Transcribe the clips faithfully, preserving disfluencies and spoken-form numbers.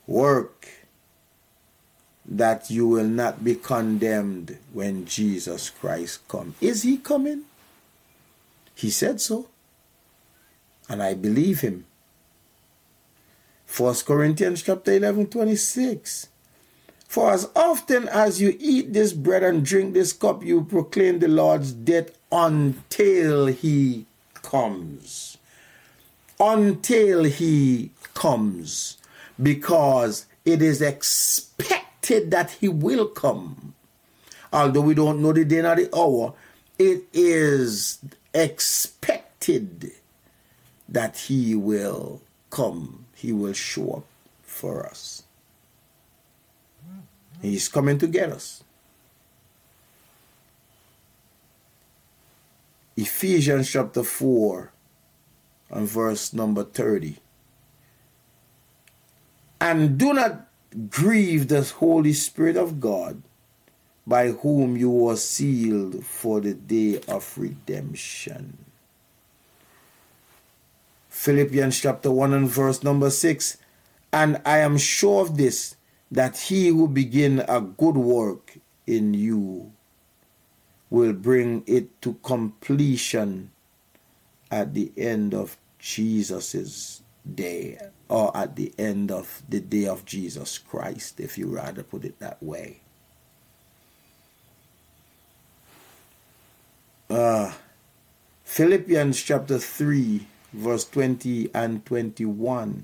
work that you will not be condemned when Jesus Christ comes. Is he coming? He said so. And I believe him. First Corinthians chapter eleven, twenty-six. For as often as you eat this bread and drink this cup, you proclaim the Lord's death until he comes. Until he comes. Because it is expected that he will come. Although we don't know the day nor the hour, it is expected that he will come. He will show up for us. He's coming to get us. Ephesians chapter four and verse number thirty. And do not grieve the Holy Spirit of God, by whom you were sealed for the day of redemption. Philippians chapter one and verse number six. And I am sure of this, that he who begin a good work in you will bring it to completion at the end of Jesus' day, or at the end of the day of Jesus Christ, if you rather put it that way. Uh, Philippians chapter three, verse twenty and twenty-one.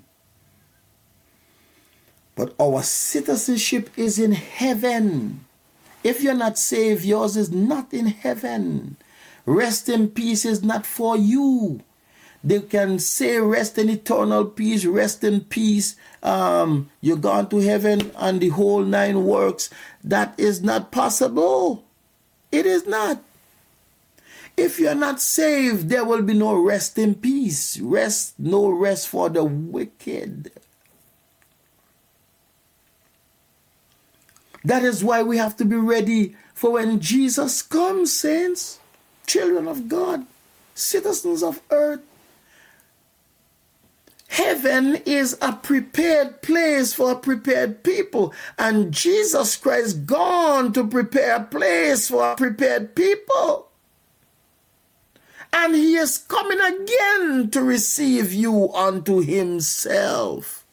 But our citizenship is in heaven. If you're not saved, yours is not in heaven. Rest in peace is not for you. They can say rest in eternal peace, rest in peace, um, you're gone to heaven and the whole nine works. That is not possible. It is not. If you're not saved, there will be no rest in peace. Rest, no rest for the wicked. That is why we have to be ready for when Jesus comes, saints, children of God, citizens of earth. Heaven is a prepared place for a prepared people, and Jesus Christ gone to prepare a place for a prepared people. And he is coming again to receive you unto himself.